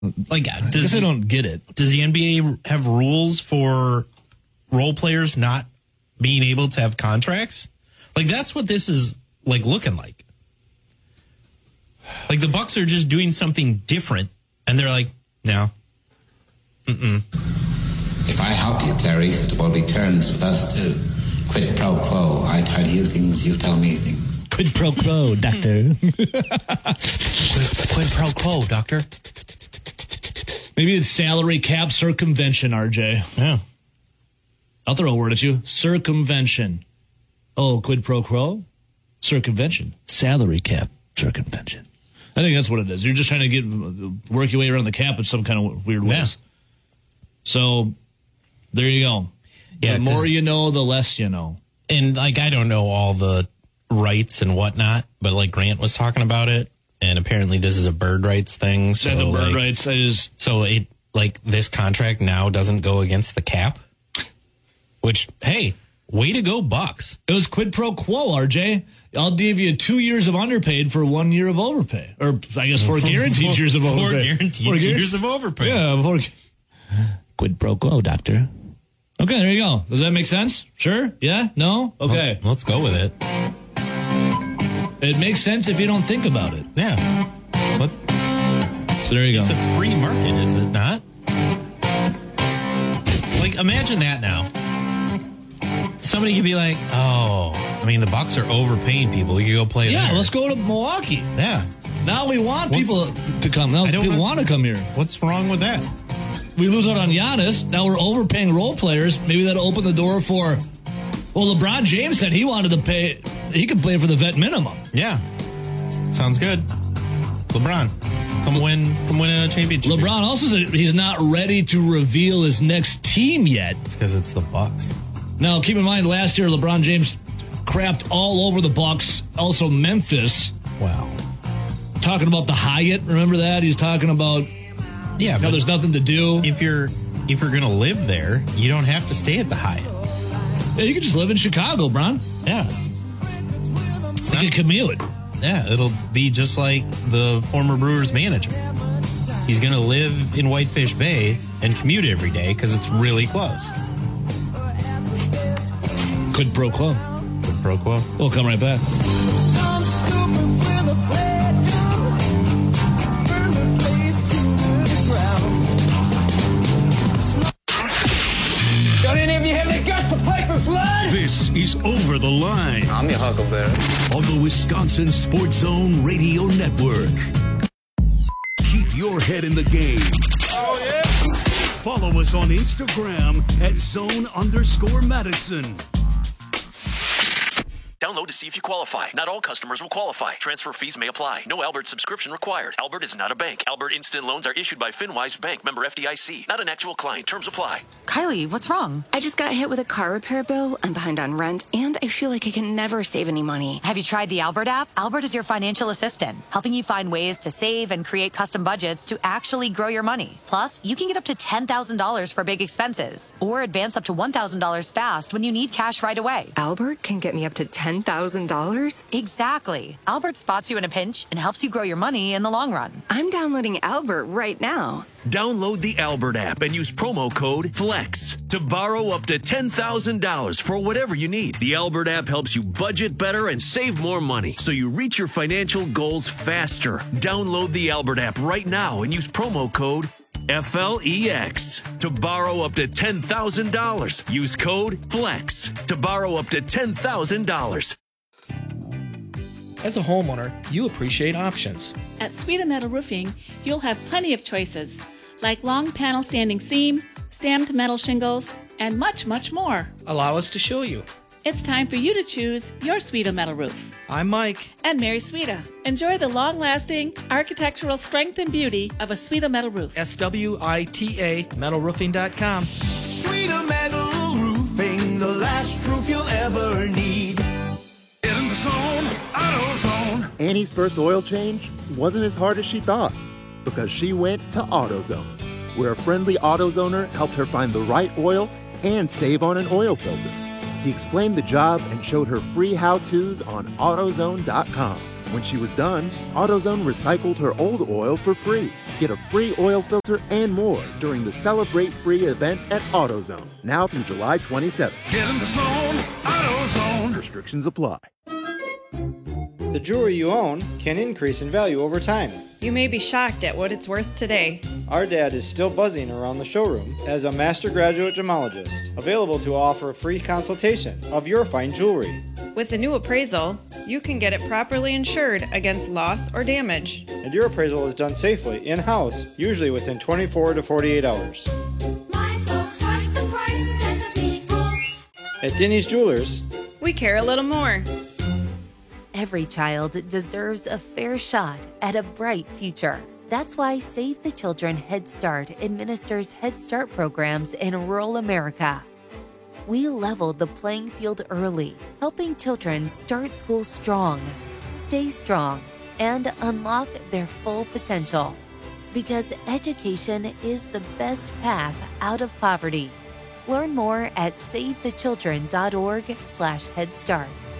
Like, I don't get it. Does the NBA have rules for role players not being able to have contracts? Like, that's what this is like looking like. Like, the Bucks are just doing something different, and they're like, no. If I help you, Clarice, it will be turns with us too. Quid pro quo. I tell you things, you tell me things. Quid pro quo, doctor. Quid pro quo, doctor. Maybe it's salary cap circumvention, RJ. Yeah. I'll throw a word at you. Circumvention. Oh, quid pro quo? Circumvention. Salary cap circumvention. I think that's what it is. You're just trying to work your way around the cap in some kind of weird ways. Yeah. So, there you go. Yeah, the more you know, the less you know. And, like, I don't know all the rights and whatnot, but, like, Grant was talking about it, and apparently this is a bird rights thing. So, the bird rights is... So, it, like, this contract now doesn't go against the cap? Which, hey, way to go, Bucks. It was quid pro quo, RJ. I'll give you 2 years of underpaid for 1 year of overpay. Or, I guess, 4 guaranteed years of overpay. 4 guaranteed years of overpay. Yeah, quid pro quo, doctor. Okay, there you go. Does that make sense? Sure? Yeah? No? Okay. Well, let's go with it. It makes sense if you don't think about it. Yeah. So there you go. It's a free market, is it not? Like, imagine that now. Somebody could be like, oh, I mean, the Bucks are overpaying people. We could go play there. Yeah, let's go to Milwaukee. Yeah. Now we want people to come. Now people want to come here. What's wrong with that? We lose out on Giannis. Now we're overpaying role players. Maybe that'll open the door for... Well, LeBron James said he wanted to pay... He could play for the vet minimum. Yeah. Sounds good. LeBron, come win a championship. LeBron also said he's not ready to reveal his next team yet. It's because it's the Bucks. Now, keep in mind, last year, LeBron James crapped all over the Bucks. Also, Memphis. Wow. Talking about the Hyatt. Remember that? He's talking about... Yeah, but there's nothing to do. If you're going to live there, you don't have to stay at the Hyatt. Yeah, you can just live in Chicago, Bron. Yeah. You can commute. Yeah, it'll be just like the former Brewers manager. He's going to live in Whitefish Bay and commute every day because it's really close. Quid pro quo. Quid pro quo. We'll come right back. This is Over the Line. I'm your Huckleberry. On the Wisconsin Sports Zone Radio Network. Keep your head in the game. Oh, yeah. Follow us on Instagram at @zone_Madison. Download to see if you qualify. Not all customers will qualify. Transfer fees may apply. No Albert subscription required. Albert is not a bank. Albert Instant Loans are issued by FinWise Bank, member FDIC. Not an actual client. Terms apply. Kylie, what's wrong? I just got hit with a car repair bill. I'm behind on rent, and I feel like I can never save any money. Have you tried the Albert app? Albert is your financial assistant, helping you find ways to save and create custom budgets to actually grow your money. Plus, you can get up to $10,000 for big expenses, or advance up to $1,000 fast when you need cash right away. Albert can get me up to $10,000? Exactly. Albert spots you in a pinch and helps you grow your money in the long run. I'm downloading Albert right now. Download the Albert app and use promo code FLEX to borrow up to $10,000 for whatever you need. The Albert app helps you budget better and save more money so you reach your financial goals faster. Download the Albert app right now and use promo code FLEX to borrow up to $10,000. Use code FLEX to borrow up to $10,000. As a homeowner, you appreciate options. At Sweeta Metal Roofing, you'll have plenty of choices, like long panel standing seam, stamped metal shingles, and much, much more. Allow us to show you. It's time for you to choose your Sweeta Metal Roof. I'm Mike. And Mary Sweeta. Enjoy the long-lasting architectural strength and beauty of a Sweeta Metal Roof. SWITA metalroofing.com. Sweeta Metal Roofing, the last roof you'll ever need. Get in the zone, AutoZone. Annie's first oil change wasn't as hard as she thought because she went to AutoZone, where a friendly AutoZoner helped her find the right oil and save on an oil filter. He explained the job and showed her free how-tos on AutoZone.com. When she was done, AutoZone recycled her old oil for free. Get a free oil filter and more during the Celebrate Free event at AutoZone, now through July 27th. Get in the zone, AutoZone. Restrictions apply. The jewelry you own can increase in value over time. You may be shocked at what it's worth today. Our dad is still buzzing around the showroom as a master graduate gemologist, available to offer a free consultation of your fine jewelry. With the new appraisal, you can get it properly insured against loss or damage. And your appraisal is done safely in-house, usually within 24 to 48 hours. My folks like the prices and the people. At Denny's Jewelers, we care a little more. Every child deserves a fair shot at a bright future. That's why Save the Children Head Start administers Head Start programs in rural America. We leveled the playing field early, helping children start school strong, stay strong, and unlock their full potential. Because education is the best path out of poverty. Learn more at SaveTheChildren.org/Head Start.